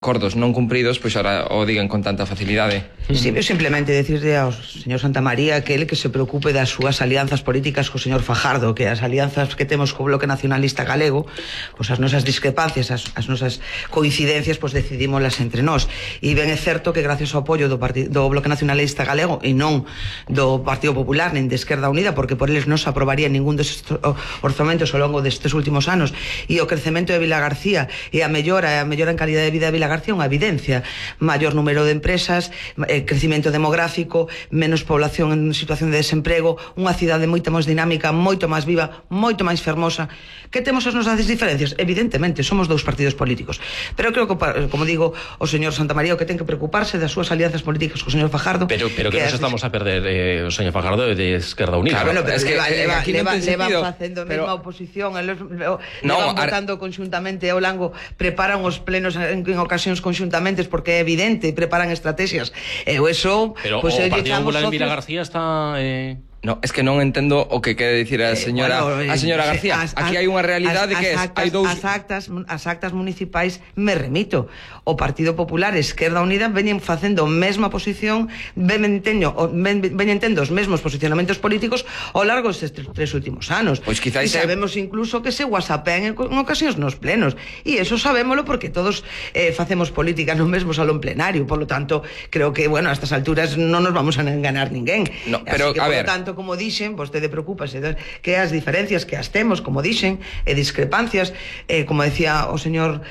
acordos non cumpridos, pois ahora o digan con tanta facilidade. Sí, eu simplemente decirle ao señor Santamaría que ele que se preocupe das súas alianzas políticas co señor Fajardo, que as alianzas que temos co Bloque Nacionalista Galego, pois as nosas discrepancias, as nosas coincidencias, pois decidímolas entre nós. E ben é certo que gracias ao apoio do Bloque Nacionalista Galego e non do Partido Popular nen de Esquerda Unida, porque por eles non se aprobaría ningún destes orzamentos ao longo destes últimos anos, e o crecemento de Vilagarcía e a mellora en calidad de vida de Vilagarcía é unha evidencia. Maior número de empresas, crecimento demográfico, menos población en situación de desemprego, unha cidade moito máis dinámica, moito máis viva, moito máis fermosa. Que temos as nosas diferencias? Evidentemente, somos dous partidos políticos, pero creo que, como digo, o señor Santamaría o que ten que preocuparse das súas alianzas políticas co señor Fajardo. Pero que nos estamos a perder o señor Fajardo de Esquerda Unida. Claro, pero es que leva facendo a mesma oposición, levan votando conxuntamente ao longo, preparan os plenos en ocasións conxuntamente porque é evidente, preparan estrategias. Eso, pero pues, o Partido Popular en Vilagarcía está... No, es que non entendo o que quere dicir a señora García. Aquí hai unha realidade que hai dous... As actas municipais me remito. O Partido Popular e Esquerda Unida veñen facendo a mesma posición, veñen tendo os mesmos posicionamentos políticos ao largo destes 3 últimos anos. Pois quizás sabemos incluso que se whatsappean en ocasións nos plenos. E eso sabémoslo porque todos facemos política no mesmo salón plenario. Por lo tanto, creo que, bueno, a estas alturas non nos vamos a enganar ninguén. No, pero, a ver... como dixen, vostede preocúpase que as diferencias que as temos, como dixen, e discrepancias, como decía o señor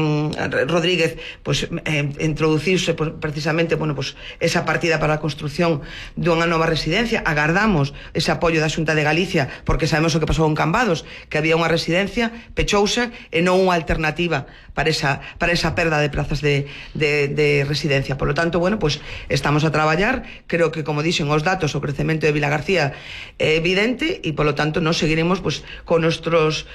Rodríguez, pues introduciuse precisamente, bueno, pues esa partida para a construción dunha nova residencia. Agardamos ese apoio da Xunta de Galicia, porque sabemos o que pasou en Cambados, que había unha residencia, pechouse e non unha alternativa para esa perda de plazas de residencia. Por lo tanto, bueno, pues estamos a traballar. Creo que, como dixen os datos, o crecemento de Vilagarcía é evidente e, polo tanto, nos seguiremos pues, con nuestros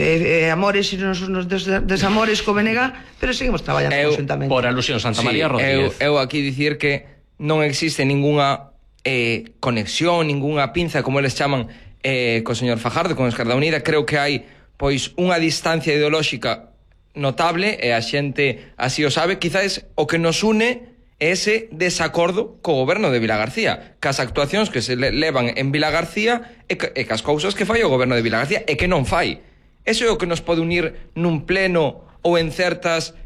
amores e nos desamores co BNG, pero seguimos traballando conjuntamente. Por alusión, Santamaría Rodríguez. Eu aquí dicir que non existe ningunha conexión, ningunha pinza, como eles chaman, co señor Fajardo, con Esquerda Unida. Creo que hai pois unha distancia ideolóxica notable e a xente así o sabe. Quizás o que nos une ese desacordo co goberno de Vilagarcía, cas actuacións que se levan en Vilagarcía e cas cousas que fai o goberno de Vilagarcía e que non fai. Eso é o que nos pode unir nun pleno ou en certas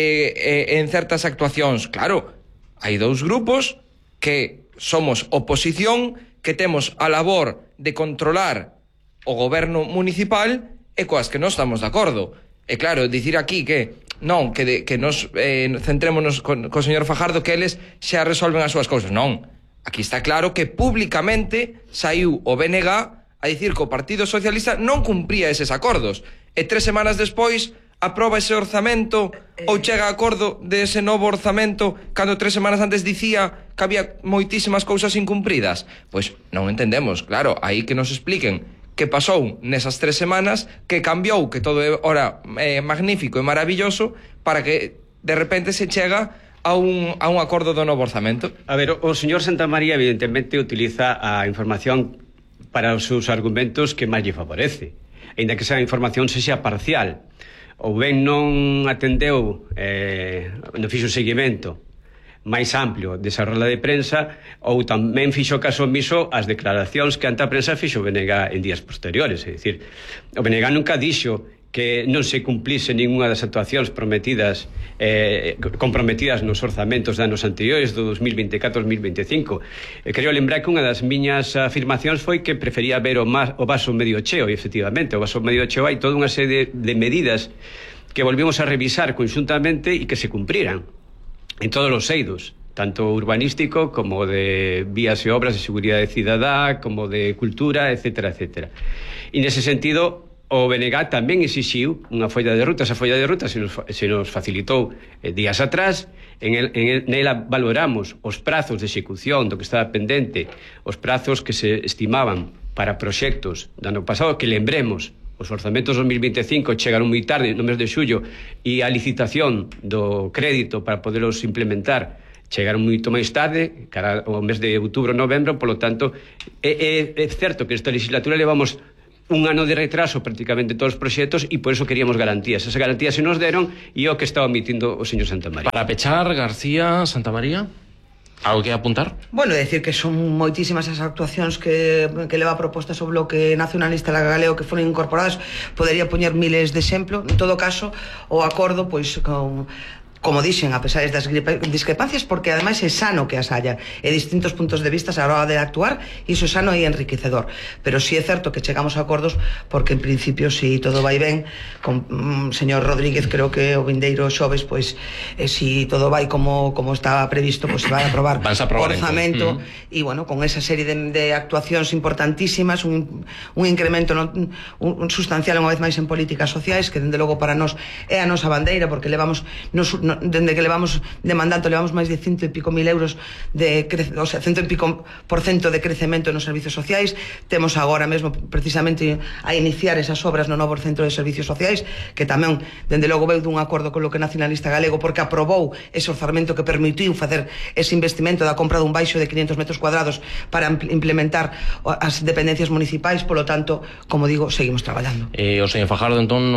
actuacións. Claro, hai dous grupos que somos oposición, que temos a labor de controlar o goberno municipal e coas que non estamos de acordo. E claro, dicir aquí que non, que nos centrémonos co señor Fajardo, que eles xa resolven as súas cousas. Non, aquí está claro que públicamente saiu o BNG a dicir que o Partido Socialista non cumpría eses acordos, e 3 semanas despois aproba ese orzamento ou chega a acordo de ese novo orzamento cando 3 semanas antes dicía que había moitísimas cousas incumpridas. Pois non entendemos, claro, aí que nos expliquen que pasou nesas 3 semanas, que cambiou, que todo é ora magnífico e maravilloso, para que de repente se chega a un acordo do novo orzamento. A ver, o señor Santamaría evidentemente utiliza a información para os seus argumentos que máis lle favorece, aínda que esa información sexa parcial, ou ben non atendeu, non fixo un seguimento máis amplio desa rola de prensa, ou tamén fixo caso omiso ás declaracións que ante a prensa fixo o BNG en días posteriores. É dicir, o BNG nunca dixo que non se cumplise ninguna das actuacións comprometidas nos orzamentos de anos anteriores, do 2024-2025. Quero lembrar que unha das miñas afirmacións foi que prefería ver o vaso medio cheo, e efectivamente, o vaso medio cheo hai toda unha serie de medidas que volvimos a revisar conjuntamente e que se cumpriran en todos os eidos, tanto urbanístico como de vías e obras de seguridade cidadá, como de cultura, etcétera, etcétera. E nese sentido, o BNG tamén exixiu unha folla de ruta. Esa folla de ruta se nos facilitou días atrás. Nela valoramos os prazos de execución do que estaba pendente, os prazos que se estimaban para proxectos do ano pasado, que lembremos, os orzamentos 2025 chegaron moi tarde, no mes de xullo, e a licitación do crédito para poderos implementar chegaron moito máis tarde, cara ao mes de outubro, novembro. Polo tanto, é certo que esta legislatura levamos un ano de retraso prácticamente todos os proxectos e por eso queríamos garantías. Esas garantías se nos deron e o que estaba omitindo o señor Santamaría. Para pechar, García, Santamaría, algo que apuntar? Bueno, decir que son moitísimas as actuacións que leva propostas o Bloque Nacionalista Galego que foron incorporadas. Podería poñer miles de exemplo. En todo caso, o acordo, pois, como dixen, a pesar das discrepancias, porque ademais é sano que as haya e distintos puntos de vista a hora de actuar, e iso é sano e enriquecedor. Pero sí é certo que chegamos a acordos, porque en principio, si todo vai ben, con señor Rodríguez, creo que o vindeiro xoves, pois, si todo vai como estaba previsto, pois se vai a aprobar orzamento, e bueno, con esa serie de actuacións importantísimas, un incremento un sustancial unha vez máis en políticas sociais, que dende logo para nós é a nosa bandeira, porque levamos dende que levamos demandando máis de 100 e pico mil euros o sea, 100 e pico % de crecemento nos servicios sociais. Temos agora mesmo precisamente a iniciar esas obras no novo centro de servicios sociais, que tamén dende logo veu dun acordo con o Bloque Nacionalista Galego, porque aprobou ese orzamento que permitiu facer ese investimento da compra dun baixo de 500 metros cuadrados para implementar as dependencias municipais. Polo tanto, como digo, seguimos traballando. O señor Fajardo entón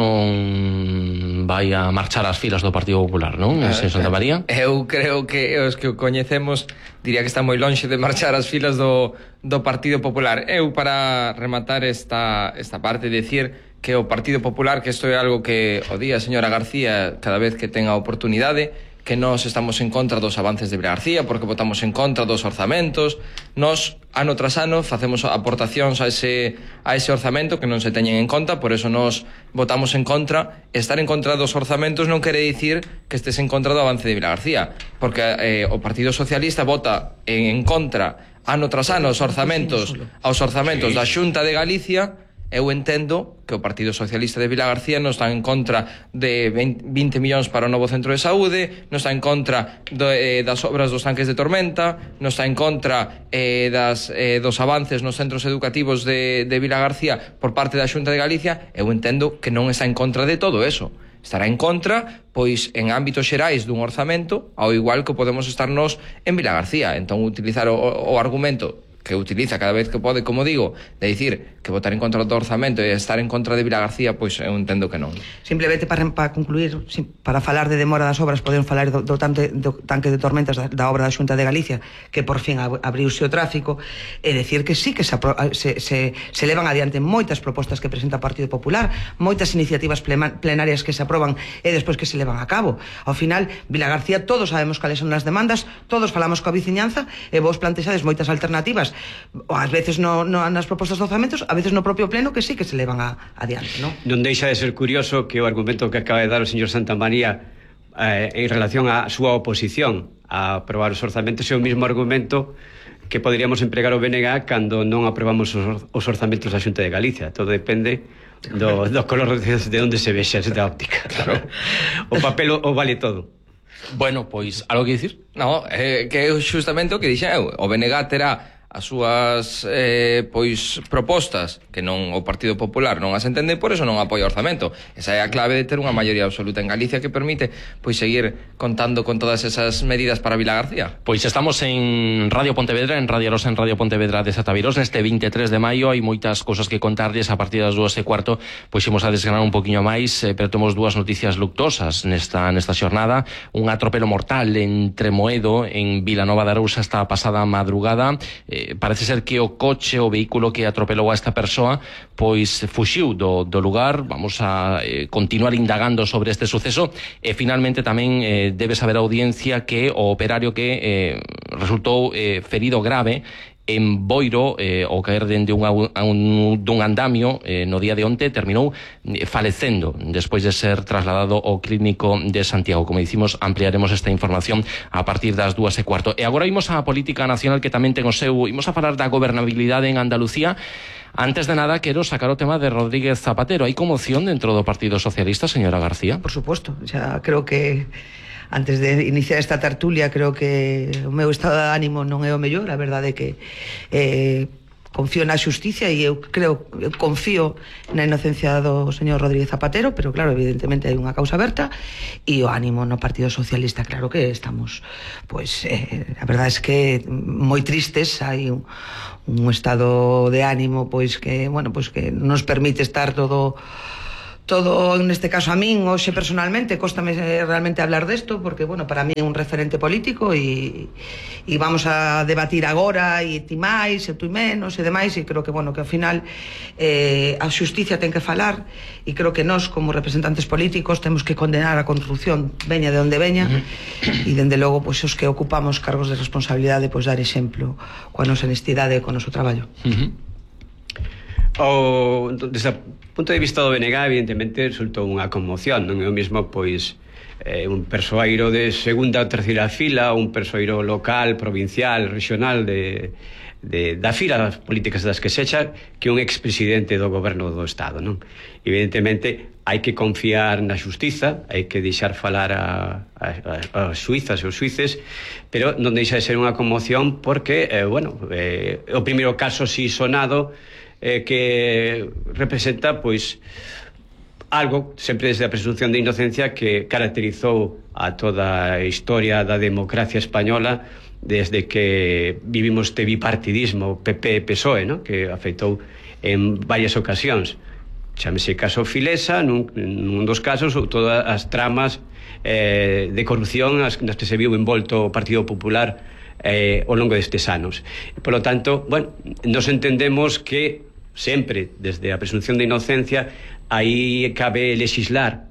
non vai a marchar ás filas do Partido Popular, non? Señor Santamaría? Eu creo que os que o coñecemos diría que está moi lonxe de marchar ás filas do Partido Popular. Eu, para rematar esta parte, decir que o Partido Popular, que isto é algo que o día a señora García cada vez que ten a oportunidade, que nós estamos en contra dos avances de Vilagarcía, porque votamos en contra dos orzamentos. Nós, ano tras ano, facemos aportacións a ese orzamento que non se teñen en conta, por eso nós votamos en contra. Estar en contra dos orzamentos non quere dicir que estés en contra do avance de Vilagarcía, porque o Partido Socialista vota en contra ano tras ano aos orzamentos da Xunta de Galicia. Eu entendo que o Partido Socialista de Vilagarcía non está en contra de 20 millóns para o novo centro de saúde, non está en contra das obras dos tanques de tormenta, non está en contra dos avances nos centros educativos de Vilagarcía por parte da Xunta de Galicia. Eu entendo que non está en contra de todo eso. Estará en contra, pois, en ámbitos xerais dun orzamento, ao igual que podemos estar nós en Vilagarcía. Entón, utilizar o argumento que utiliza cada vez que pode, como digo, de dicir que votar en contra do orzamento e estar en contra de Vilagarcía, pois eu entendo que non. Simplemente para concluir, para falar de demora das obras, podemos falar do tanque de tormentas da obra da Xunta de Galicia, que por fin abriuse o tráfico, e decir que sí que se levan adiante moitas propostas que presenta o Partido Popular, moitas iniciativas plenarias que se aproban e despois que se levan a cabo. Ao final, Vilagarcía, todos sabemos cales son as demandas, todos falamos coa veciñanza e vos plantexades moitas alternativas, ás veces nas propostas de orzamentos, a veces no propio pleno, que sí que se levan adiante, non? Non deixa de ser curioso que o argumento que acaba de dar o señor Santamaría en relación á súa oposición a aprobar os orzamentos é o mesmo argumento que poderíamos empregar o BNG cando non aprobamos os orzamentos da Xunta de Galicia. Todo depende do color de onde se vexa esta óptica. Claro. O papel o vale todo. Bueno, pois, algo que dicir? No, que é justamente o que dixen eu. O BNG terá as súas propostas que non o Partido Popular non as entende, por eso non apoia o orzamento. Esa é a clave de ter unha maioría absoluta en Galicia que permite seguir contando con todas esas medidas para Vilagarcía. Pois estamos en Radio Pontevedra, en Radio Rosa, en Radio Pontevedra de Satavirós, neste 23 de maio. Hai moitas cousas que contarles. A partir das 2:15 imos a desgranar un poquinho máis, pero temos dúas noticias luctosas nesta xornada. Un atropelo mortal en Tremoedo, en Vilanova de Arousa, esta pasada madrugada. Parece ser que o coche, o vehículo que atropelou a esta persoa, fuxiu do lugar. Vamos a continuar indagando sobre este suceso e finalmente tamén debe saber a audiencia que o operario que resultou ferido grave en Boiro, ao caer dende dun andamio no día de onte, terminou falecendo despois de ser trasladado ao clínico de Santiago. Como dicimos, ampliaremos esta información a partir das 2:15. E agora imos á política nacional, que tamén ten o seu. Imos a falar da gobernabilidade en Andalucía. Antes de nada, quero sacar o tema de Rodríguez Zapatero. Hai conmoción dentro do Partido Socialista, señora García? Por suposto, xa creo que antes de iniciar esta tertulia, creo que o meu estado de ánimo non é o mellor. A verdade é que confío na xusticia e eu confío na inocencia do señor Rodríguez Zapatero, pero claro, evidentemente hai unha causa aberta, e o ánimo no Partido Socialista, claro que estamos, pois, a verdade é que moi tristes, hai un estado de ánimo, pois, que, bueno, pois que nos permite estar todo, neste caso a min, hoxe personalmente, cóstame realmente hablar desto, porque, bueno, para mí é un referente político e vamos a debatir agora, e ti máis, e tu menos, e demais, e creo que, bueno, que ao final a xusticia ten que falar, e creo que nós, como representantes políticos, temos que condenar a corrupción, veña de onde veña, e, dende logo, pois, os que ocupamos cargos de responsabilidade, pois, dar exemplo coa nosa honestidade e co noso traballo. Desde o punto de vista do BNG, evidentemente resultou unha conmoción, non é o mesmo, pois, un persoeiro de segunda ou terceira fila, un persoeiro local, provincial, regional da fila das políticas das que sexa, que un expresidente do goberno do Estado, non? Evidentemente hai que confiar na xustiza, hai que deixar falar as suizas e os suices, pero non deixa de ser unha conmoción porque, o primeiro caso si sonado que representa, pois, algo, sempre desde a presunción de inocencia, que caracterizou a toda a historia da democracia española desde que vivimos este bipartidismo PP e PSOE, ¿no?, que afectou en varias ocasións. Chámese caso Filesa, nun dos casos, ou todas as tramas de corrupción nas que se viu envolto o Partido Popular ao longo destes anos. Por lo tanto, bueno, nos entendemos que sempre, desde a presunción de inocencia, aí cabe legislar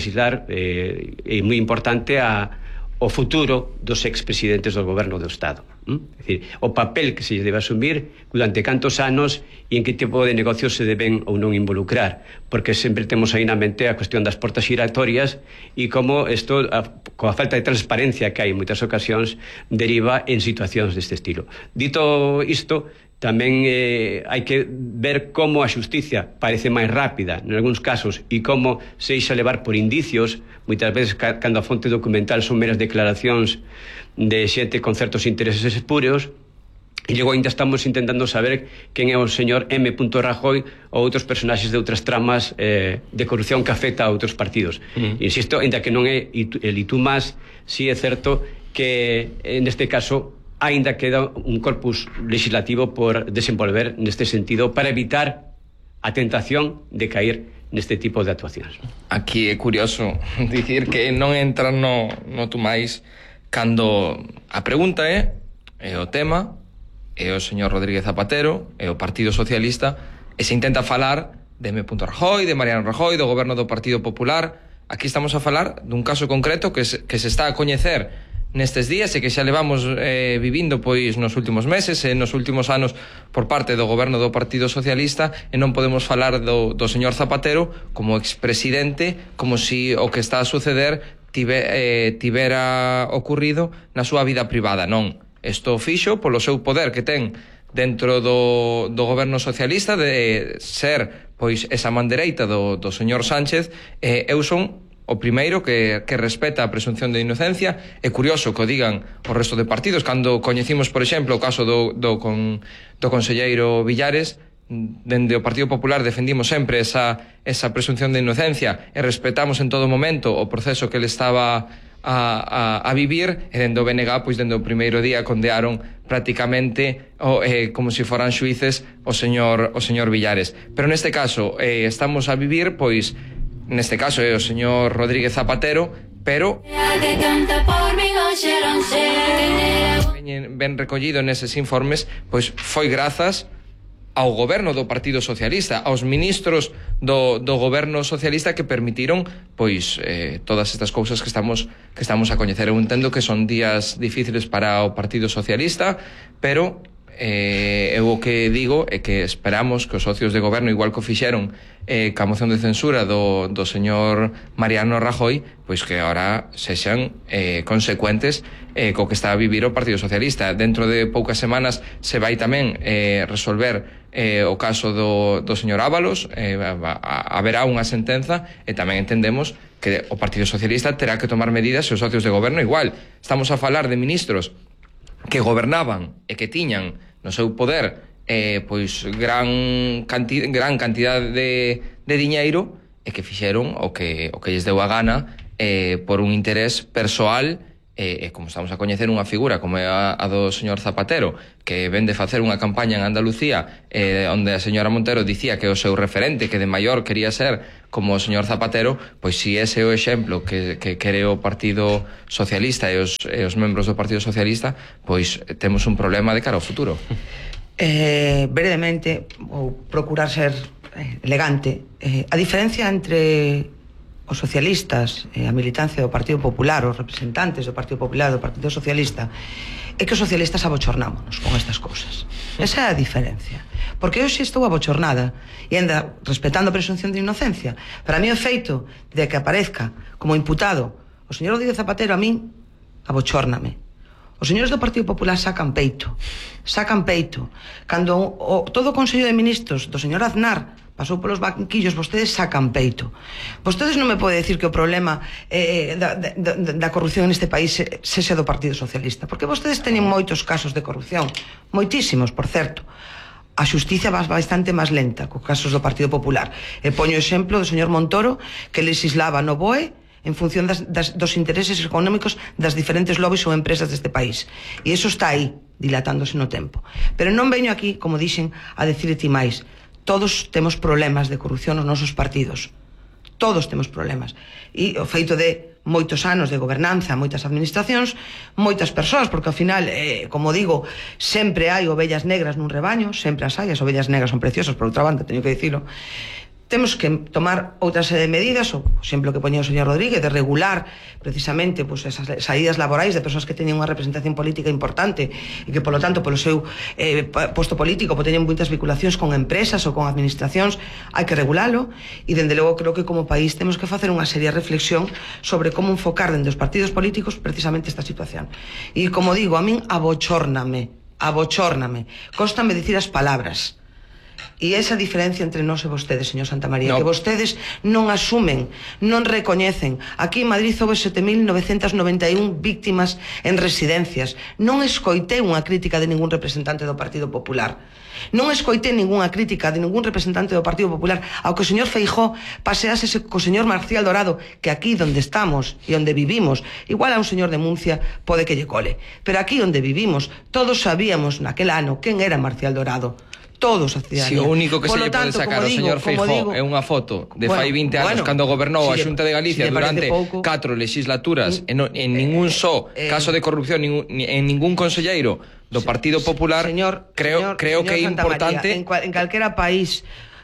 é moi importante o futuro dos expresidentes do goberno do Estado. É dicir, o papel que se debe asumir durante cantos anos e en que tipo de negocios se deben ou non involucrar, porque sempre temos aí na mente a cuestión das portas giratorias e como isto, coa falta de transparencia que hai en moitas ocasións, deriva en situacións deste estilo. Dito isto, tamén hai que ver como a xusticia parece máis rápida en algúns casos e como se deixa levar por indicios, moitas veces cando a fonte documental son meras declaracións de xente con certos intereses espurios, e logo ainda estamos intentando saber quen é o señor M. Rajoy ou outros personaxes de outras tramas de corrupción que afecta a outros partidos. Insisto, ainda que non é el tú más, si é certo que neste caso aínda queda un corpus legislativo por desenvolver neste sentido para evitar a tentación de caer neste tipo de actuacións. Aquí é curioso dicir que non entra no tú máis cando a pregunta é o tema, é o señor Rodríguez Zapatero, é o Partido Socialista, e se intenta falar de M. Rajoy, de Mariano Rajoy, do goberno do Partido Popular. Aquí estamos a falar dun caso concreto que se está a coñecer nestes días e que xa levamos vivindo, pois, nos últimos meses e nos últimos anos por parte do goberno do Partido Socialista, e non podemos falar do señor Zapatero como expresidente como si o que está a suceder tivera ocurrido na súa vida privada. Non, isto fixo polo seu poder que ten dentro do goberno socialista de ser, pois, esa man dereita do señor Sánchez. Eu son o primeiro que respeta a presunción de inocencia. É curioso que o digan o resto de partidos. Cando coñecimos, por exemplo, o caso do conselleiro Villares, dende o Partido Popular defendimos sempre esa presunción de inocencia e respetamos en todo momento o proceso que ele estaba a vivir, e dende o BNG, pois, dende o primeiro día condearon prácticamente como se foran xuíces o señor Villares. Pero neste caso estamos a vivir, pois, neste caso é o señor Rodríguez Zapatero, pero ben recollido neses informes, pois foi grazas ao goberno do Partido Socialista, aos ministros do goberno socialista que permitiron, pois, todas estas cousas que estamos a coñecer. Eu entendo que son días difíciles para o Partido Socialista, pero eu o que digo é que esperamos que os socios de goberno, igual que o fixeron ca moción de censura do señor Mariano Rajoy, pois que agora sexan consecuentes co que está a vivir o Partido Socialista. Dentro de poucas semanas se vai tamén resolver o caso do señor Ábalos, haberá unha sentenza, e tamén entendemos que o Partido Socialista terá que tomar medidas e os socios de goberno igual. Estamos a falar de ministros que gobernaban e que tiñan no seu poder pois gran cantidad de diñeiro e que fixeron o que lles deu a gana por un interés persoal e como estamos a coñecer unha figura como é a do señor Zapatero, que ven de facer unha campaña en Andalucía onde a señora Montero dicía que o seu referente, que de maior quería ser como o señor Zapatero, pois si ese é o exemplo que quere o Partido Socialista e os membros do Partido Socialista, pois temos un problema de cara ao futuro. Brevemente, ou procurar ser elegante, a diferencia entre os socialistas, a militancia do Partido Popular, os representantes do Partido Popular, do Partido Socialista, é que os socialistas abochornámonos con estas cousas. Esa é a diferencia. Porque eu xe estou abochornada e ainda respetando a presunción de inocencia. Para mí o feito de que aparezca como imputado o señor Rodríguez Zapatero, a min abochórname. Os señores do Partido Popular sacan peito. Cando todo o Consello de Ministros do señor Aznar pasou polos banquillos, vostedes sacan peito. Vostedes non me pode decir que o problema da corrupción neste país sexa do Partido Socialista, porque vostedes teñen moitos casos de corrupción, moitísimos, por certo. A xustiza va bastante máis lenta co casos do Partido Popular. E poño o exemplo do señor Montoro, que legislaba no BOE en función dos intereses económicos das diferentes lobbies ou empresas deste país. E iso está aí, dilatándose no tempo. Pero non veño aquí, como dixen, a decirte máis. Todos temos problemas de corrupción nos nosos partidos. Todos temos problemas. E o feito de moitos anos de gobernanza, moitas administracións, moitas persoas, porque ao final, como digo, sempre hai ovellas negras nun rebaño, sempre as hai, as ovellas negras son preciosas, por outra banda, teño que dicilo. Temos que tomar outra serie de medidas, o exemplo que poñía o señor Rodríguez, de regular precisamente pues, esas saídas laborais de persoas que teñen unha representación política importante e que, polo tanto, polo seu posto político teñen moitas vinculacións con empresas ou con administracións. Hai que regulalo e, dende logo, creo que como país temos que facer unha seria reflexión sobre como enfocar dentro dos partidos políticos precisamente esta situación. E, como digo, a min abochórname, cóstame dicir as palabras. E esa diferencia entre nós e vostedes, señor Santamaría, que vostedes non asumen, non recoñecen. Aquí en Madrid houve 7.991 víctimas en residencias. Non escoitei unha crítica de ningún representante do Partido Popular. Non escoitei ninguna crítica de ningún representante do Partido Popular ao que o señor Feijóo pasease co señor Marcial Dorado, que aquí donde estamos e onde vivimos, igual a un señor de Muncia pode que lle cole, pero aquí onde vivimos todos sabíamos naquel ano quen era Marcial Dorado. Todos a cidadanía. Si o único que se lle pode sacar ao señor Feijóo é unha foto de fai 20 anos cando gobernou a Xunta de Galicia durante 4 legislaturas en ningún caso de corrupción en ningún conselleiro do Partido Popular, creo que é importante. En calquera país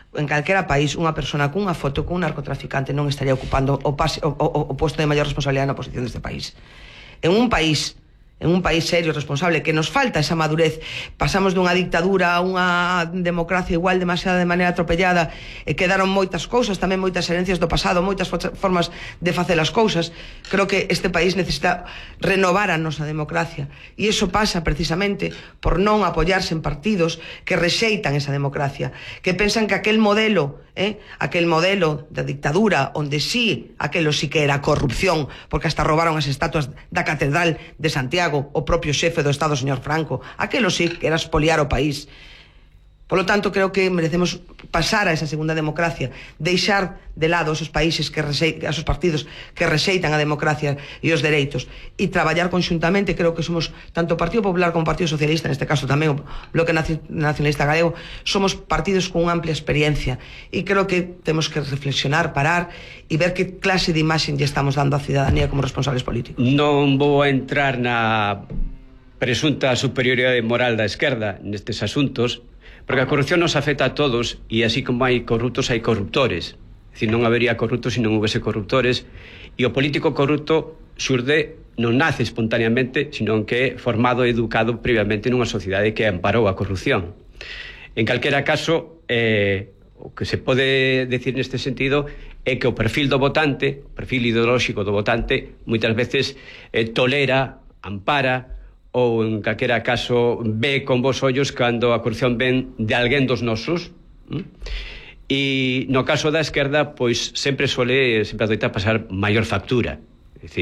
unha persona cunha foto cun narcotraficante non estaría ocupando o posto de maior responsabilidade na oposición deste país. En un país serio, responsable, que nos falta esa madurez. Pasamos dunha dictadura a unha democracia igual demasiada de maneira atropellada e quedaron moitas cousas, tamén moitas herencias do pasado, moitas formas de facer as cousas. Creo que este país necesita renovar a nosa democracia e iso pasa precisamente por non apoiarse en partidos que rexeitan esa democracia, que pensan que aquel modelo da dictadura onde aquelo sí que era corrupción, porque hasta robaron as estatuas da Catedral de Santiago o propio xefe do Estado, señor Franco, aquelo sí que era espoliar o país. Polo tanto, creo que merecemos pasar a esa segunda democracia, deixar de lado esos países esos partidos que rexeitan a democracia e os dereitos e traballar conxuntamente. Creo que somos, tanto o Partido Popular como o Partido Socialista, neste caso tamén o Bloque Nacionalista Galego, somos partidos con unha amplia experiencia e creo que temos que reflexionar, parar e ver que clase de imaxe lle estamos dando á cidadanía como responsables políticos. Non vou a entrar na presunta superioridade moral da esquerda nestes asuntos, porque a corrupción nos afecta a todos e así como hai corruptos hai corruptores. É dicir, non habería corruptos se non houvese corruptores, e o político corrupto non nace espontáneamente, sino que é formado e educado previamente nunha sociedade que amparou a corrupción. En calquera caso, o que se pode decir neste sentido é que o perfil do votante, o perfil ideolóxico do votante, moitas veces tolera, ampara ou en calquera caso ve con bons ollos cando a corrupción ven de alguén dos nosos. E no caso da esquerda, pois sempre adoita pasar maior factura. É dicir,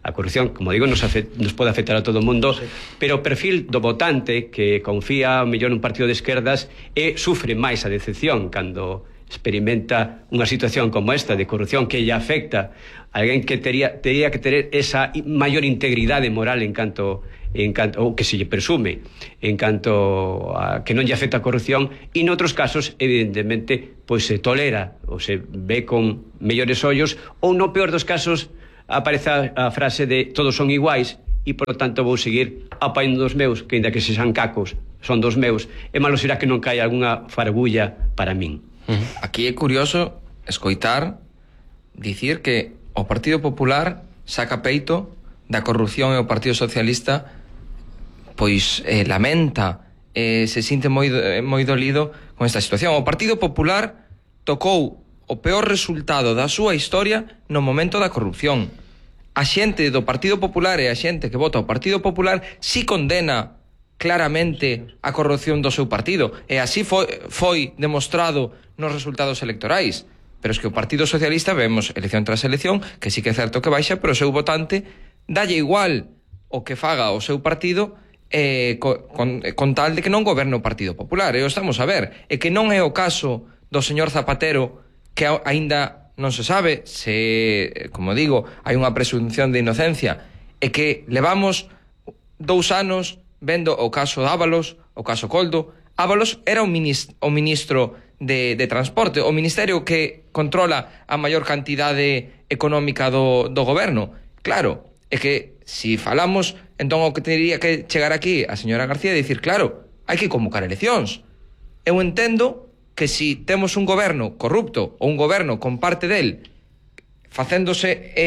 A corrupción, como digo, nos pode afectar a todo o mundo, sí. Pero o perfil do votante que confía ao mellor nun partido de esquerdas sufre máis a decepción cando experimenta unha situación como esta de corrupción que lle afecta a alguén que tería que ter esa maior integridade moral en canto ou que se lle presume en canto a que non lle afecta a corrupción, e noutros casos evidentemente pois se tolera ou se ve con mellores ollos, ou no peor dos casos aparece a frase de todos son iguais e por lo tanto vou seguir apañando dos meus, que ainda que sexan cacos son dos meus, e malo será que non caia algunha fargulla para min. Aquí é curioso escoitar dicir que o Partido Popular saca peito da corrupción e o Partido Socialista pois lamenta, se sinte moi dolido con esta situación. O Partido Popular tocou o peor resultado da súa historia no momento da corrupción. A xente do Partido Popular e a xente que vota o Partido Popular si condena claramente a corrupción do seu partido, e así foi demostrado nos resultados electorais. Pero es que o Partido Socialista vemos elección tras elección que sí que é certo que baixa, pero o seu votante dalle igual o que faga o seu partido con tal de que non goberne o Partido Popular. E o estamos a ver, e que non é o caso do señor Zapatero, que aínda non se sabe se, como digo, hai unha presunción de inocencia, e que levamos 2 anos vendo o caso Ábalos, o caso Coldo. Ábalos era o ministro de Transporte, o ministerio que controla a maior cantidade económica do goberno. Claro, é que si falamos, entón o que teria que chegar aquí a señora García e dicir, claro, hai que convocar eleccións. Eu entendo que si temos un goberno corrupto ou un goberno con parte del facéndose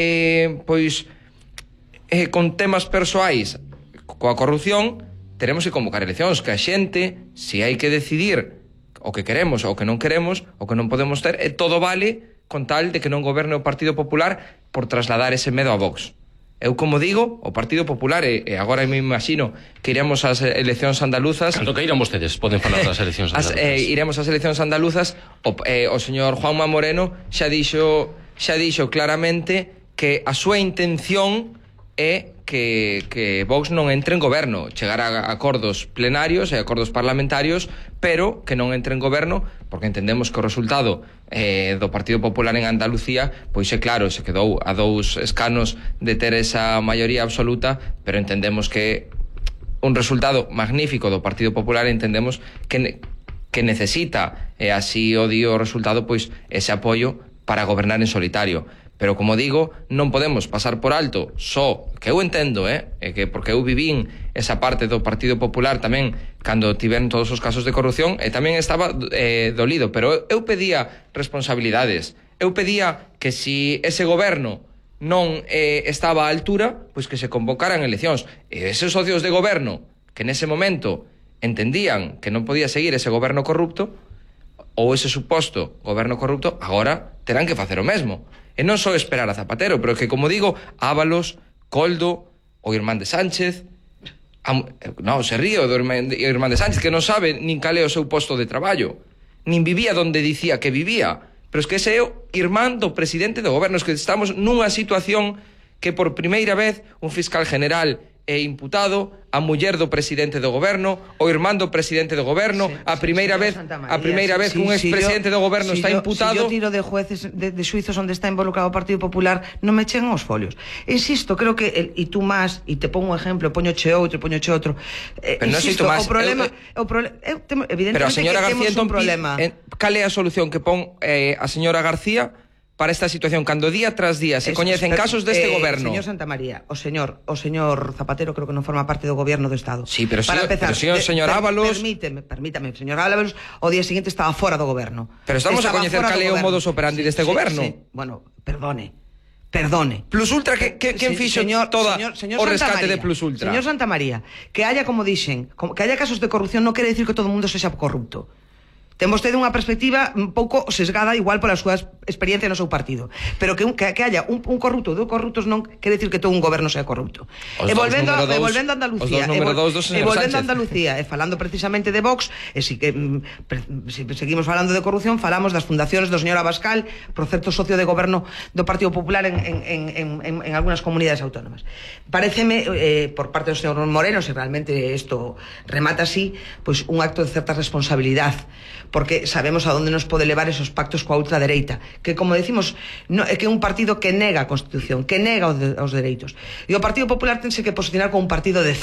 con temas persoais coa corrupción, teremos que convocar eleccións, que a xente, si hai que decidir o que queremos ou o que non queremos, o que non podemos ter, todo vale con tal de que non goberne o Partido Popular por trasladar ese medo a Vox. Eu, como digo, o Partido Popular, e agora me imagino que iremos ás eleccións andaluzas. Cando que irán vostedes, poden falar das eleccións andaluzas. Iremos ás eleccións andaluzas. O señor Juanma Moreno xa dixo claramente que a súa intención é que Vox non entre en goberno, chegar a acordos plenarios e acordos parlamentarios, pero que non entre en goberno, porque entendemos que o resultado do Partido Popular en Andalucía, pois é claro, se quedou a 2 escanos de ter esa maioría absoluta, pero entendemos que un resultado magnífico do Partido Popular, entendemos que necesita, e así o dio o resultado, pois ese apoio para gobernar en solitario. Pero, como digo, non podemos pasar por alto só, que eu entendo, que porque eu vivín esa parte do Partido Popular tamén cando tiveron todos os casos de corrupción, e tamén estaba dolido, pero eu pedía responsabilidades. Eu pedía que si ese goberno non estaba á altura, pois que se convocaran eleccións. E eses socios de goberno que nese momento entendían que non podía seguir ese goberno corrupto, ou ese suposto goberno corrupto, agora terán que facer o mesmo. E non só esperar a Zapatero, pero que, como digo, Ábalos, Coldo, o irmán de Sánchez, se río do irmán de Sánchez, que non sabe nin cal é o seu posto de traballo, nin vivía donde dicía que vivía, pero es que ese é o irmán do presidente do goberno. Es que estamos nunha situación que por primeira vez un fiscal general é imputado, a muller do presidente do goberno, o irmán do presidente do goberno, a primeira vez que un expresidente do goberno está imputado. Si yo tiro de jueces, de xuizos onde está involucrado o Partido Popular, non me chegan os folios. Insisto, creo que e tú máis, e te pongo un exemplo, poñoche outro. Pero non sei tú máis. Evidentemente pero a señora que García, temos un problema. Cal é a solución que pon a señora García para esta situación, cando día tras día se coñecen casos deste goberno? Señor Santamaría, o señor Zapatero creo que non forma parte do goberno do Estado. Sí, pero señor Ábalos... Permítame, señor Ábalos, o día seguinte estaba fora do goberno. Pero estamos a coñecer cal é o modus operandi deste goberno. Sí. Bueno, perdone. Plus Ultra, quen fixo toda o rescate de Plus Ultra? Señor Santamaría, que haya, como dixen, que haya casos de corrupción non quere decir que todo o mundo sexa corrupto. Ten vostede unha perspectiva un pouco sesgada igual pola súa experiencia no seu partido, pero que haya un corrupto ou 2 corruptos non quere decir que todo un goberno sea corrupto. E volvendo a Andalucía, e falando precisamente de Vox, e si seguimos falando de corrupción, falamos das fundacións do señor Abascal, por certo socio de goberno do Partido Popular en algunhas comunidades autónomas. Paréceme, por parte do señor Moreno, se realmente isto remata así, pois un acto de certa responsabilidade, porque sabemos a onde nos pode levar esos pactos coa ultradereita, que, como decimos, é que é un partido que nega a Constitución, que nega os dereitos. E o Partido Popular tense que posicionar como un partido de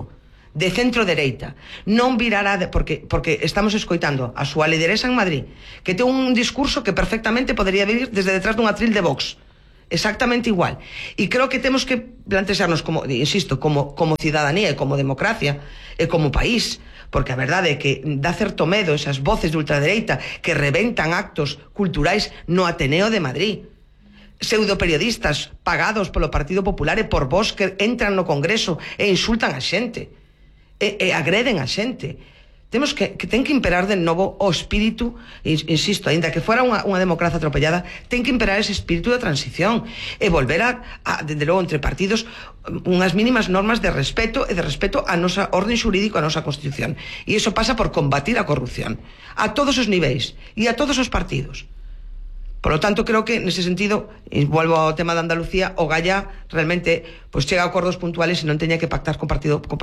centro-dereita. Non virará, porque estamos escoitando a súa lideresa en Madrid, que ten un discurso que perfectamente podería vir desde detrás dun atril de Vox. Exactamente igual. E creo que temos que plantearnos, como cidadanía e como democracia e como país, porque a verdade é que dá certo medo esas voces de ultradereita que reventan actos culturais no Ateneo de Madrid, pseudoperiodistas pagados polo Partido Popular e por Vox que entran no Congreso e insultan a xente e agreden a xente. Temos que ten que imperar de novo o espírito, insisto, ainda que fora unha democracia atropellada, ten que imperar ese espírito de transición e volver a desde logo, entre partidos, unhas mínimas normas de respeto e de respeto a nosa orden xurídico, a nosa Constitución. E iso pasa por combatir a corrupción a todos os niveis e a todos os partidos. Por lo tanto, creo que nese sentido, e volvo ao tema de Andalucía, o Gallá realmente chega a acordos puntuales e non teña que pactar con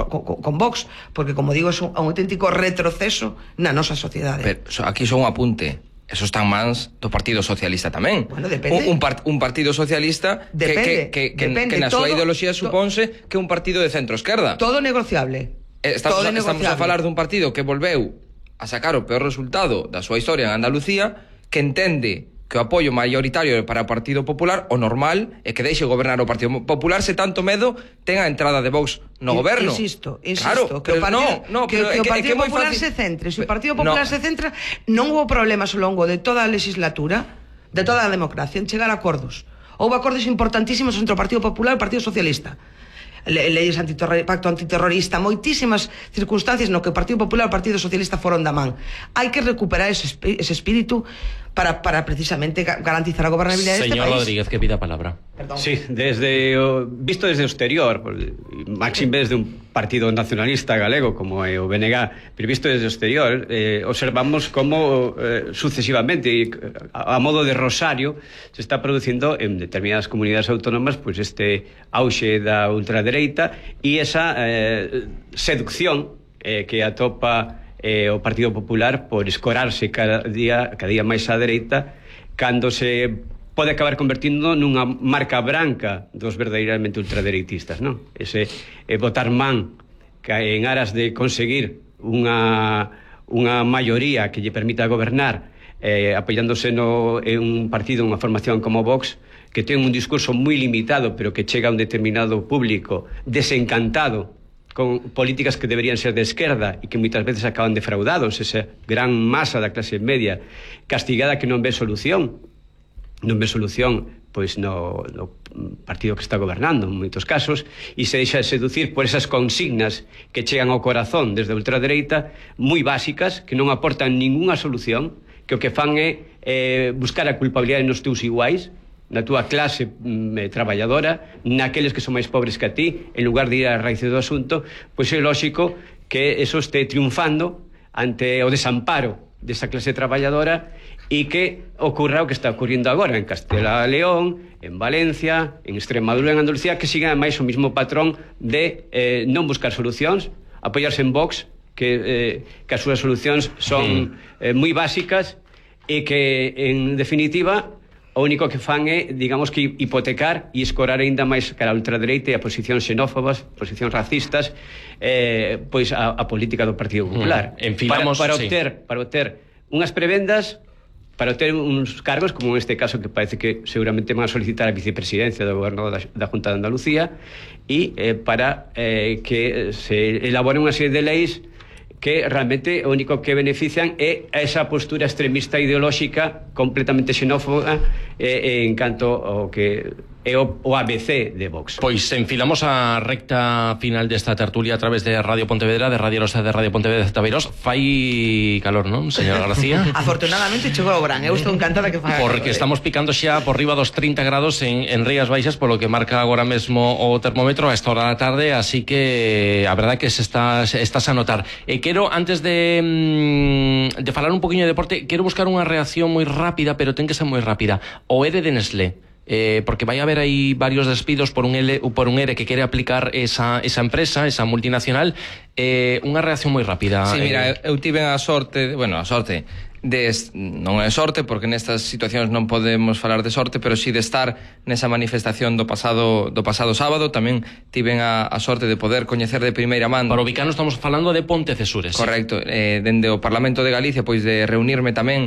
Vox, porque, como digo, é un auténtico retroceso na nosa sociedade. Pero aquí son un apunte. Eso está en mans do Partido Socialista tamén. Bueno, depende. Un Partido Socialista que na súa ideoloxía suponse que é un partido de centro-esquerda. Todo negociable. Estamos a falar dun partido que volveu a sacar o peor resultado da súa historia en Andalucía, que entende que o apoio mayoritario para o Partido Popular, o normal, é que deixe gobernar o Partido Popular se tanto medo ten a entrada de Vox no goberno. Insisto, claro, que o Partido Popular se centre. Se o Partido Popular se centra, non houve problemas ao longo de toda a legislatura, de toda a democracia, en chegar a acordos. Houve acordos importantísimos entre o Partido Popular e o Partido Socialista. Leyes pacto antiterrorista, moitísimas circunstancias no que o Partido Popular e o Partido Socialista foron da man. Hai que recuperar ese espírito para precisamente garantizar a gobernabilidade deste país. Señor Rodríguez, que pida a palabra. Perdón. Sí, visto desde o exterior, máxime desde un partido nacionalista galego como é o BNG, pero visto desde o exterior, observamos como sucesivamente, a modo de rosario, se está producindo en determinadas comunidades autónomas este auxe da ultradereita e esa seducción que atopa o Partido Popular por escorarse cada día máis á dereita, cando se pode acabar convertindo nunha marca branca dos verdadeiramente ultradereitistas, non? Ese botar man en aras de conseguir unha maioría que lle permita gobernar, apoiándose en un partido, unha formación como Vox, que ten un discurso moi limitado, pero que chega a un determinado público desencantado con políticas que deberían ser de esquerda e que moitas veces acaban defraudados, esa gran masa da clase media castigada que non ve solución pois no partido que está gobernando en moitos casos, e se deixa de seducir por esas consignas que chegan ao corazón desde a ultradereita, moi básicas, que non aportan ningunha solución, que o que fan é buscar a culpabilidade nos teus iguais, na túa clase traballadora, naqueles que son máis pobres que a ti, en lugar de ir á raíz do asunto, pois é lógico que eso este triunfando ante o desamparo desa clase traballadora e que ocurra o que está ocurrindo agora en Castela e León, en Valencia, en Extremadura, en Andalucía, que siga máis o mismo patrón de non buscar solucións, apoiarse en Vox, que as súas solucións son moi básicas e que, en definitiva, o único que fan é, digamos, que hipotecar e escorar aínda máis cara a ultradereita e a posicións xenófobas, posicións racistas, pois a política do Partido Popular. Para obter unhas prebendas, para obter uns cargos, como neste caso que parece que seguramente van a solicitar a vicepresidencia do goberno da Junta de Andalucía, e para que se elaboren unha serie de leis que realmente o único que benefician é esa postura extremista ideolóxica completamente xenófoba en canto ao que é o ABC de Vox. Pois enfilamos a recta final desta tertulia a través de Radio Pontevedra, de Radio Rosa, de Radio Pontevedra de Zetaviros. Fai calor, non, señora García? Afortunadamente chegou o verán, eu estou encantada que faga Porque calor, estamos picando xa por riba dos 30 grados en Rías Baixas, polo que marca agora mesmo o termómetro a esta hora da tarde, así que a verdade que estás a notar. E quero, antes de falar un poquinho de deporte, quero buscar unha reacción moi rápida, pero ten que ser moi rápida. O ERE de Nestlé. Porque vai haber aí varios despidos por un ERE que quere aplicar esa empresa, esa multinacional. Unha reacción moi rápida. Sí, mira, eu tive a sorte, non é sorte porque nestas situacións non podemos falar de sorte, pero sí de estar nesa manifestación do pasado sábado. Tamén tiven a sorte de poder coñecer de primeira man. Para ubicano estamos falando de Pontecesures. Correcto, dende o Parlamento de Galicia, pois de reunirme tamén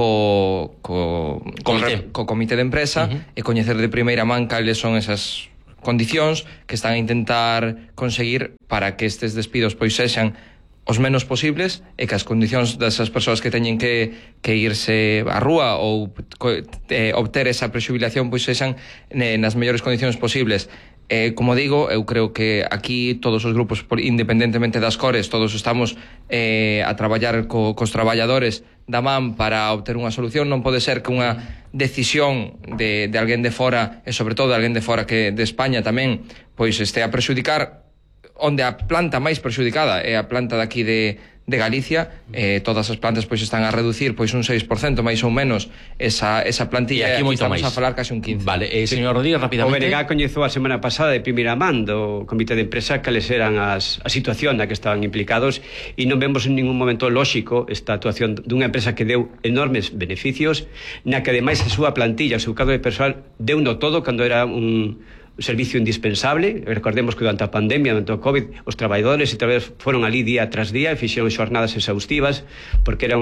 co comité de empresa e coñecer de primeira man cales son esas condicións que están a intentar conseguir para que estes despidos pois sexan os menos posibles e que as condicións desas persoas que teñen que irse á rúa ou obter esa prexubilación pois sexan nas mellores condicións posibles. Como digo, eu creo que aquí todos os grupos, independentemente das cores, todos estamos a traballar cos traballadores da man para obter unha solución. Non pode ser que unha decisión de alguén de fora, e sobre todo de alguén de fora que de España tamén, pois este a prexudicar onde a planta máis prexudicada é a planta daqui de Galicia. Todas as plantas pois están a reducir pois un 6% máis ou menos esa plantilla, e aquí moito estamos máis. a falar case un 15%. Vale, señor Rodríguez, rapidamente. O BNG coñezou a semana pasada de primeira man do comité de empresa cales eran a situación na que estaban implicados, e non vemos en ningún momento lóxico esta actuación dunha empresa que deu enormes beneficios, na que ademais a súa plantilla, o seu cadro de persoal deu no todo cando era un servicio indispensable. Recordemos que durante a pandemia, durante o COVID, os traballadores e traballadores foron ali día tras día e fixeron xornadas exhaustivas porque era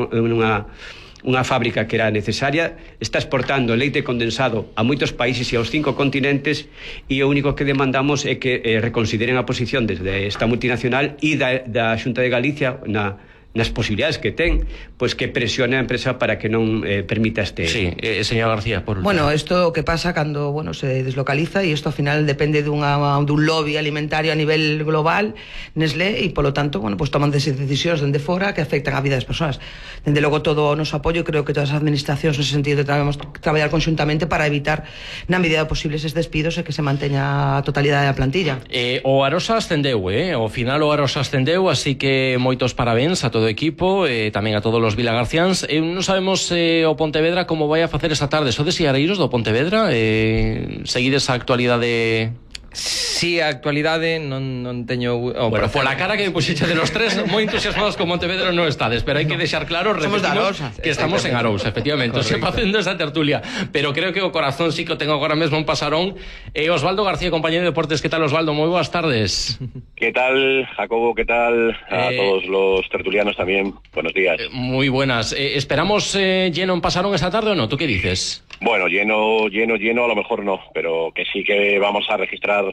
unha fábrica que era necesaria. Está exportando leite condensado a moitos países e aos 5 continentes, e o único que demandamos é que reconsideren a posición desde esta multinacional e da Xunta de Galicia nas posibilidades que ten, pois que presione a empresa para que non permita este... Sí, señor García, por último. Bueno, isto que pasa cando se deslocaliza, e isto ao final depende dun lobby alimentario a nivel global, Nestlé, e polo tanto, pues toman decisións dende fora que afectan a vida das persoas. Dende logo todo o noso apoio, creo que todas as administracións nese sentido debemos traballar conxuntamente para evitar na medida posible eses despidos e que se manteña a totalidade da plantilla. O Arosa ascendeu, ao final o Arosa ascendeu, así que moitos parabéns a todo o equipo, tamén a todos os vilagarciáns. Non sabemos o Pontevedra como vai a facer esta tarde. Sodes iareiros do Pontevedra? Seguides a actualidade? Sí, a actualidade non teño... Bueno, pola cara que me puxeche de los tres, moi entusiasmados con Pontevedra non estades, pero hai que deixar claro, repetimos, que estamos en Arousa, efectivamente, se facendo esa tertulia, pero creo que o corazón sí que o tengo agora mesmo en Pasarón. Osvaldo García, compañero de deportes, que tal, Osvaldo? Moi boas tardes. ¿Qué tal, Jacobo? ¿Qué tal? A todos los tertulianos también, buenos días. Muy buenas. ¿Esperamos lleno en Pasarón esta tarde o no? ¿Tú qué dices? Bueno, lleno, a lo mejor no, pero que sí que vamos a registrar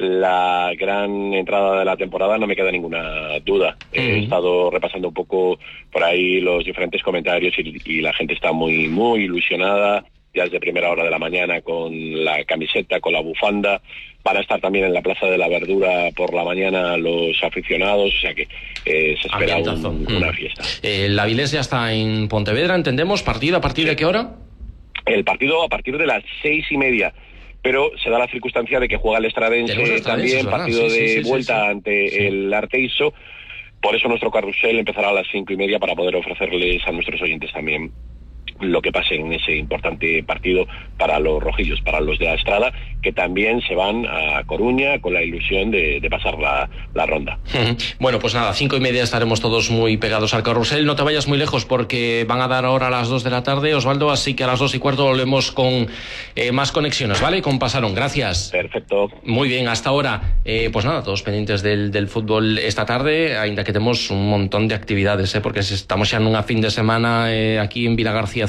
la gran entrada de la temporada, no me queda ninguna duda. He estado repasando un poco por ahí los diferentes comentarios y la gente está muy, muy ilusionada, ya desde primera hora de la mañana con la camiseta, con la bufanda. Van a estar también en la Plaza de la Verdura por la mañana los aficionados, o sea que se espera una fiesta. El Avilés ya está en Pontevedra, entendemos. ¿Partido a partir de qué hora? El partido a partir de las 6:30, pero se da la circunstancia de que juega el Estradense también, partido de vuelta ante el Arteiso. Por eso nuestro carrusel empezará a las 5:30 para poder ofrecerles a nuestros oyentes también lo que pase en ese importante partido para los rojillos, para los de la Estrada, que también se van a Coruña con la ilusión de pasar la ronda. Bueno, pues nada, 5:30 estaremos todos muy pegados al carrusel. No te vayas muy lejos porque van a dar ahora a las 2 de la tarde, Osvaldo, así que a las 2:15 volvemos con más conexiones, ¿vale? Con Pasarón, gracias. Perfecto. Muy bien, hasta ahora. Pues nada, todos pendientes del fútbol esta tarde, ainda que tenemos un montón de actividades, porque estamos ya en un fin de semana aquí en Vilagarcía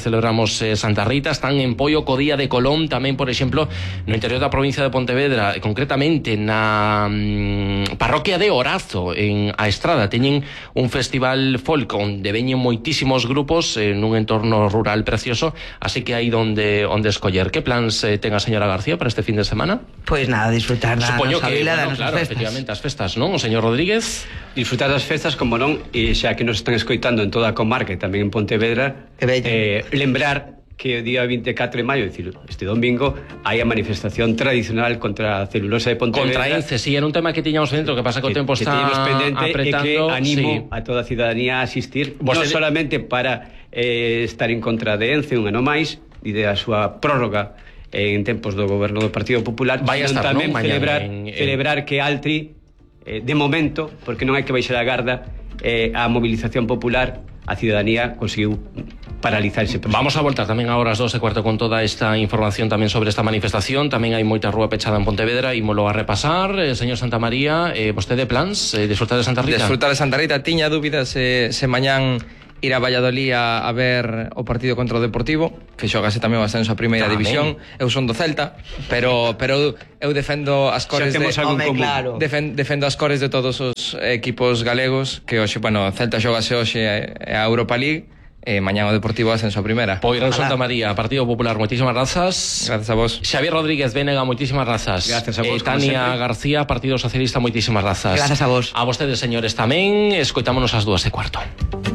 celebramos Santa Rita. Están en Poio co Día de Colón, tamén, por exemplo, no interior da provincia de Pontevedra, concretamente na parroquia de Orazo, en a Estrada, teñen un festival folk onde veñen moitísimos grupos nun entorno rural precioso, así que hai onde escoller. Que plans ten a señora García para este fin de semana? Pois nada, disfrutar da nosa vila, das nosas festas. Efectivamente, as festas, non? O señor Rodríguez? Disfrutar das festas, como non, e xa que nos están escoitando en toda a comarca e tamén en Pontevedra, lembrar que o día 24 de maio, é dicir, este domingo, hai a manifestación tradicional contra a celulosa de Pontevedra. Contra ENCE, sí, era un tema que tiñamos dentro, que pasa que o tempo está apretando. E que animo a toda a ciudadanía a asistir, non solamente para estar en contra de ENCE un ano máis, e da súa prórroga en tempos do goberno do Partido Popular, sino tamén celebrar que Altri, de momento, porque non hai que baixar a garda, a movilización popular, a ciudadanía conseguiu paralizar ese proceso. Vamos a voltar tamén agora ás 2:15 con toda esta información tamén sobre esta manifestación. Tamén hai moita rúa pechada en Pontevedra, ímolo a repasar. Señor Santamaría, vostede plans disfrutar de Santa Rita? Disfrutar de Santa Rita, tiña dúbidas se mañán ir a Valladolid a ver o partido contra o Deportivo, que xogase tamén o ascenso a primeira división. Eu son do Celta, pero eu defendo as cores defendo as cores de todos os equipos galegos, que hoxe, bueno, Celta xogase hoxe a Europa League, mañán o Deportivo ascenso a primeira. Pois Santa María, Partido Popular, moitísimas grazas. Gracias a vos. Xavier Rodríguez Vénega, moitísimas grazas. Gracias a vos. Tania García, Partido Socialista, moitísimas grazas. Gracias a vos. A vostedes, señores, tamén. Escoitámonos ás 2:15.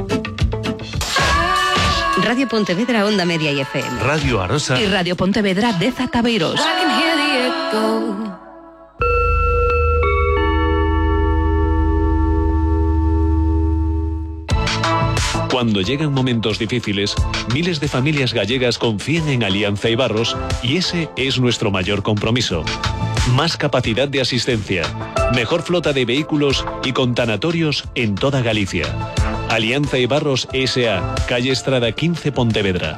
Radio Pontevedra, Onda Media y FM. Radio Arosa y Radio Pontevedra de Zataveiros. Cuando llegan momentos difíciles, miles de familias gallegas confían en Alianza Ibarros y ese es nuestro mayor compromiso. Más capacidad de asistencia, mejor flota de vehículos y con tanatorios en toda Galicia. Alianza Ibarros S.A., calle Estrada 15, Pontevedra.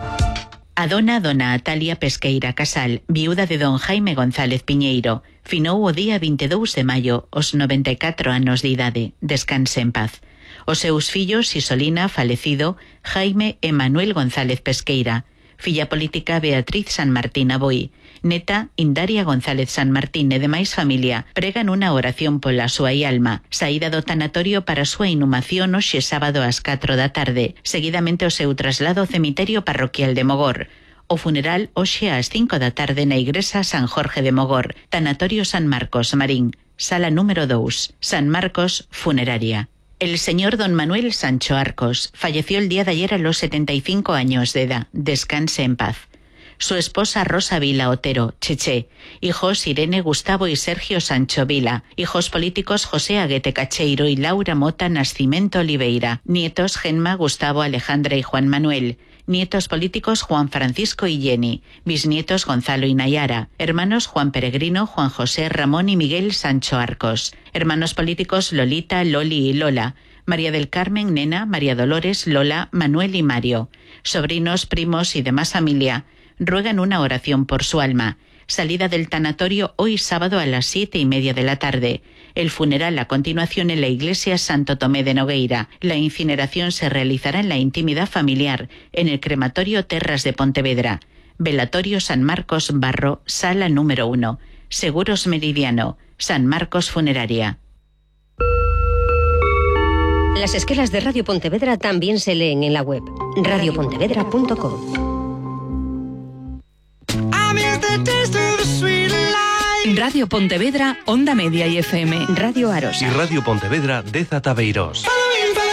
A dona Atalia Pesqueira Casal, viuda de don Jaime González Piñeiro, finou o día 22 de maio, aos 94 anos de idade. Descanse en paz. Os seus fillos, Isolina, falecido, Jaime e Manuel González Pesqueira, filla política Beatriz San Martín Aboi, neta Indaria González San Martín e demais familia, pregan unha oración pola súa alma, saída do tanatorio para a súa inhumación hoxe sábado ás 4 da tarde, seguidamente o seu traslado ao cemiterio parroquial de Mogor. O funeral hoxe ás 5 da tarde na Igrexa San Jorge de Mogor, tanatorio San Marcos, Marín, sala número 2, San Marcos, funeraria. El señor don Manuel Sancho Arcos falleció el día de ayer a los 75 años de edad. Descanse en paz. Su esposa Rosa Vila Otero, Cheche. Hijos Irene, Gustavo y Sergio Sancho Vila. Hijos políticos José Aguete Cacheiro y Laura Mota Nascimento Oliveira. Nietos Genma, Gustavo, Alejandra y Juan Manuel. Nietos políticos Juan Francisco y Jenny. Bisnietos Gonzalo y Nayara. Hermanos Juan Peregrino, Juan José, Ramón y Miguel Sancho Arcos. Hermanos políticos Lolita, Loli y Lola. María del Carmen, Nena, María Dolores, Lola, Manuel y Mario. Sobrinos, primos y demás familia ruegan una oración por su alma. Salida del tanatorio hoy sábado a las 7:30 de la tarde. El funeral a continuación en la iglesia Santo Tomé de Nogueira. La incineración se realizará en la intimidad familiar, en el crematorio Terras de Pontevedra. Velatorio San Marcos Barro, sala número 1. Seguros Meridiano, San Marcos Funeraria. Las esquelas de Radio Pontevedra también se leen en la web radiopontevedra.com. Radio Pontevedra, Onda Media y FM. Radio Arosa y Radio Pontevedra de Zataveiros.